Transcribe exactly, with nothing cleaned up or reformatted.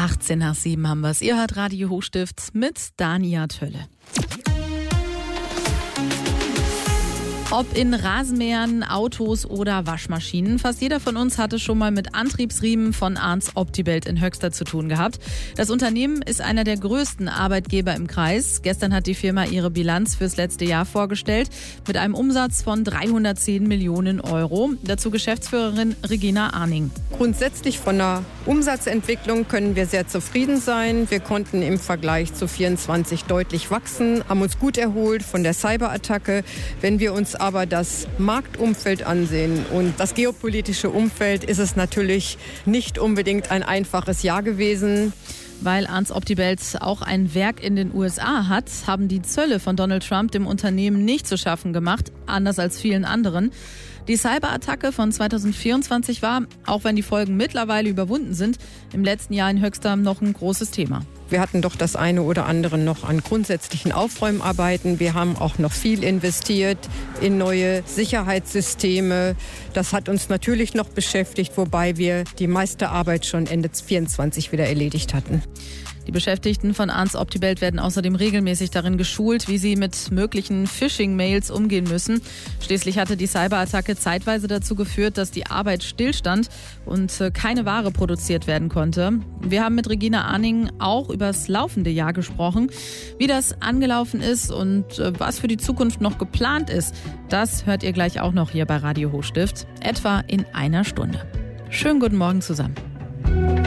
achtzehn nach sieben haben wir es. Ihr hört Radio Hochstift mit Dania Tölle. Ob in Rasenmähern, Autos oder Waschmaschinen, fast jeder von uns hatte schon mal mit Antriebsriemen von Arndt Optibelt in Höxter zu tun gehabt. Das Unternehmen ist einer der größten Arbeitgeber im Kreis. Gestern hat die Firma ihre Bilanz fürs letzte Jahr vorgestellt mit einem Umsatz von dreihundertzehn Millionen Euro. Dazu Geschäftsführerin Regina Arning. Grundsätzlich von der Umsatzentwicklung können wir sehr zufrieden sein. Wir konnten im Vergleich zu vierundzwanzig deutlich wachsen, haben uns gut erholt von der Cyberattacke. Wenn wir uns aber das Marktumfeld ansehen und das geopolitische Umfeld, ist es natürlich nicht unbedingt ein einfaches Jahr gewesen. Weil Arndt Optibelt auch ein Werk in den U S A hat, haben die Zölle von Donald Trump dem Unternehmen nicht zu schaffen gemacht, anders als vielen anderen. Die Cyberattacke von zweitausendvierundzwanzig war, auch wenn die Folgen mittlerweile überwunden sind, im letzten Jahr in Höxter noch ein großes Thema. Wir hatten doch das eine oder andere noch an grundsätzlichen Aufräumarbeiten. Wir haben auch noch viel investiert in neue Sicherheitssysteme. Das hat uns natürlich noch beschäftigt, wobei wir die meiste Arbeit schon Ende vierundzwanzig wieder erledigt hatten. Die Beschäftigten von Arndt Optibelt werden außerdem regelmäßig darin geschult, wie sie mit möglichen Phishing-Mails umgehen müssen. Schließlich hatte die Cyberattacke zeitweise dazu geführt, dass die Arbeit stillstand und keine Ware produziert werden konnte. Wir haben mit Regina Arning auch über das laufende Jahr gesprochen. Wie das angelaufen ist und was für die Zukunft noch geplant ist, das hört ihr gleich auch noch hier bei Radio Hochstift, etwa in einer Stunde. Schönen guten Morgen zusammen.